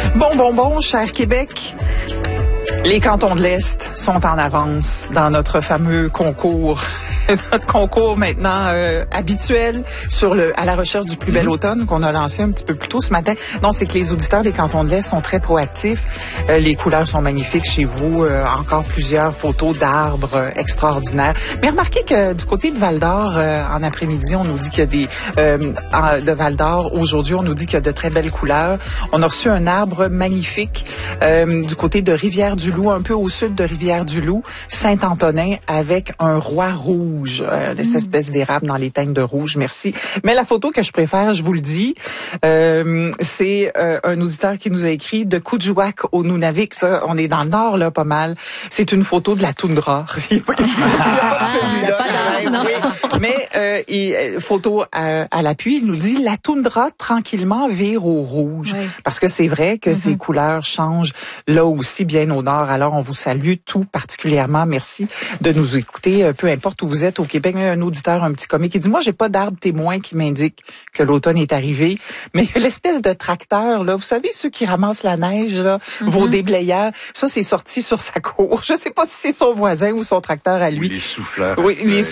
Bon, cher Québec. Les cantons de l'Est sont en avance dans notre fameux concours. Notre concours maintenant habituel à la recherche du plus bel automne qu'on a lancé un petit peu plus tôt ce matin. Non, c'est que les auditeurs des cantons de l'Est sont très proactifs. Les couleurs sont magnifiques chez vous. Encore plusieurs photos d'arbres extraordinaires. Mais remarquez que du côté de Val-d'Or, en après-midi, on nous dit qu'il y a de Val-d'Or, aujourd'hui, on nous dit qu'il y a de très belles couleurs. On a reçu un arbre magnifique du côté de Rivière-du-Loup, un peu au sud de Rivière-du-Loup, Saint-Antonin, avec un roi rouge. Des espèces d'érable dans les teintes de rouge, merci. Mais la photo que je préfère, je vous le dis, c'est un auditeur qui nous a écrit de Coudjouac au Nunavik. Ça, on est dans le nord, là, pas mal. C'est une photo de la toundra. Mais photo à l'appui, il nous dit la toundra tranquillement vire au rouge. Oui. Parce que c'est vrai que ces couleurs changent là aussi bien au nord. Alors, on vous salue tout particulièrement. Merci de nous écouter, peu importe où vous êtes au Québec. Il y a un auditeur, un petit comique, qui dit, moi, j'ai pas d'arbre témoin qui m'indique que l'automne est arrivé. Mais l'espèce de tracteur, là, vous savez, ceux qui ramassent la neige, là, vos déblayeurs, ça, c'est sorti sur sa cour. Je sais pas si c'est son voisin ou son tracteur à lui. Ou les souffleurs. Oui, les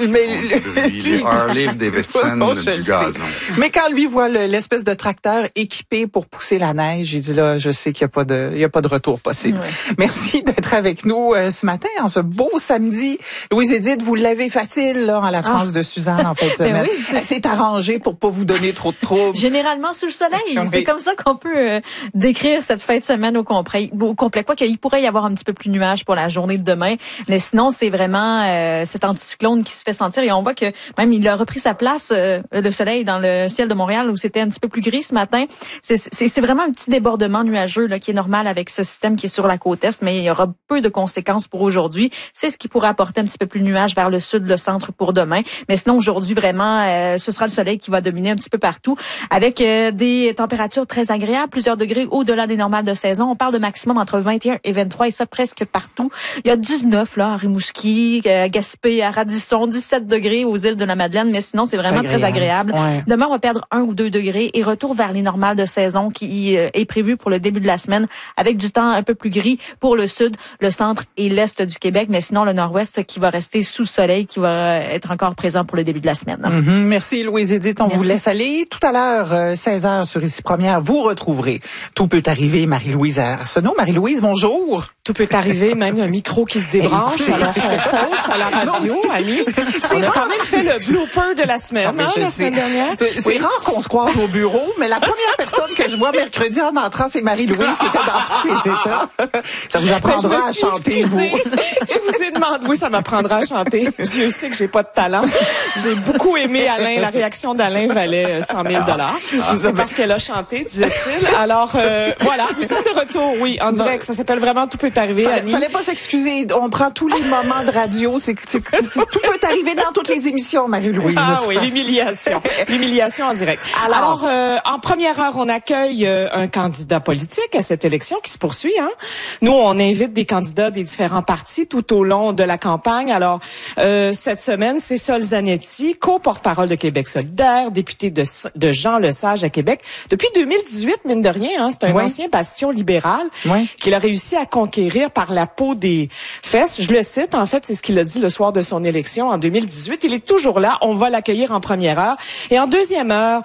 Harley Davidson du gazon. Mais quand lui voit l'espèce de tracteur équipé pour pousser la neige, il dit là, je sais qu'il y a pas de retour possible. Ouais. Merci d'être avec nous ce matin, en ce beau samedi. Louise-Édith, vous l'avez facile, là, en l'absence de Suzanne en fin de semaine. Oui, elle s'est arrangée pour pas vous donner trop de troubles. Généralement sous le soleil. Oui. C'est comme ça qu'on peut décrire cette fin de semaine au complet. Quoi qu'il pourrait y avoir un petit peu plus de nuages pour la journée de demain. Mais sinon, c'est vraiment cet anticyclone qui se fait sentir. Et on voit que même il a repris sa place, le soleil, dans le ciel de Montréal, où c'était un petit peu plus gris ce matin. C'est vraiment un petit débordement nuageux là, qui est normal avec ce système qui est sur la côte est, mais il y aura peu de conséquences pour aujourd'hui. C'est ce qui pourrait apporter un petit peu plus de nuages vers le sud, le centre pour demain. Mais sinon, aujourd'hui, vraiment, ce sera le soleil qui va dominer un petit peu partout, avec des températures très agréables, plusieurs degrés au-delà des normales de saison. On parle de maximum entre 21 et 23, et ça presque partout. Il y a 19 là à Rimouski, à Gaspé, à Radisson, 17 degrés aux îles de la Madeleine, mais sinon, c'est vraiment très agréable. Ouais. Demain, on va perdre 1 ou 2 degrés et retour vers les normales de saison qui est prévu pour le début de la semaine, avec du temps un peu plus gris pour le sud, le centre et l'est du Québec, mais sinon le nord-ouest qui va rester sous soleil, qui va être encore présent pour le début de la semaine. Merci Louise-Édith, on vous laisse aller. Tout à l'heure, 16h sur Ici Première, vous retrouvrez Tout peut arriver, Marie-Louise Arsenault. Marie-Louise, bonjour. Tout peut arriver, même un micro qui se débranche alors qu'on fausse à la radio, Annie. On a quand même fait le blooper de la semaine, la semaine dernière. C'est rare qu'on se croise au bureau, mais la première personne que je vois mercredi en entrant, c'est Marie-Louise qui était dans tous ses états. Ça vous apprendra à chanter, vous. Je vous ai demandé, oui, ça m'apprendra à chanter. Dieu sait que j'ai pas de talent. J'ai beaucoup aimé Alain. La réaction d'Alain valait 100 000 $. C'est parce qu'elle a chanté, disait-il. Alors, voilà, nous sommes de retour, oui, en direct. Ça s'appelle vraiment Tout peut arriver, Annie. Fallait pas s'excuser. On prend tous les moments de radio. Tout peut arriver dans toutes les émissions, Marie-Louise. Ah oui, l'humiliation. L'humiliation en direct. Alors, en première heure, on accueille un candidat politique à cette élection qui se poursuit. Nous, on invite des candidats des différents partis tout au long de la campagne. Alors, cette semaine, c'est Sol Zanetti, co-porte-parole de Québec solidaire, député de Jean Lesage à Québec. Depuis 2018, mine de rien, c'est un ancien bastion libéral qu'il a réussi à conquérir par la peau des fesses. Je le cite, en fait, c'est ce qu'il a dit le soir de son élection en 2018. Il est toujours là. On va l'accueillir en première heure. Et en deuxième heure,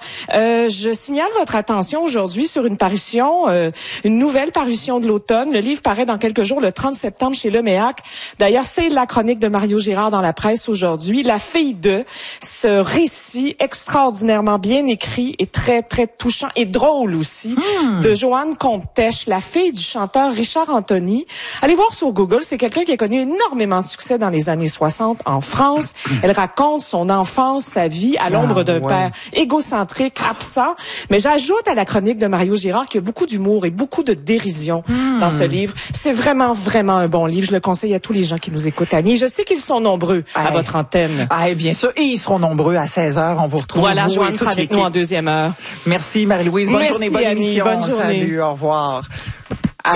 je signale votre attention aujourd'hui sur une parution, une nouvelle parution de l'automne. Le livre paraît dans quelques jours, le 30 septembre, chez Leméac. D'ailleurs, c'est la chronique de Mario Girard dans la presse aujourd'hui. La fille de ce récit extraordinairement bien écrit et très, très touchant et drôle aussi de Joanne Comtèche, la fille du chanteur Richard Anthony. Allez voir sur Google, c'est quelqu'un qui a connu énormément de succès dans les années 60 en France. Elle raconte son enfance, sa vie à l'ombre d'un père égocentrique, absent. Mais j'ajoute à la chronique de Mario Girard qu'il y a beaucoup d'humour et beaucoup de dérision dans ce livre. C'est vraiment, vraiment un bon livre. Je le conseille à tous les gens qui nous écoutent, Annie. Je sais qu'ils sont nombreux à votre antenne. Bien sûr. Et ils seront nombreux à 16h. On vous retrouve. Voilà, Joanne sera avec nous en deuxième heure. Merci Marie-Louise. Bonne journée, bonne Annie, émission. Bonne journée. Salut, au revoir.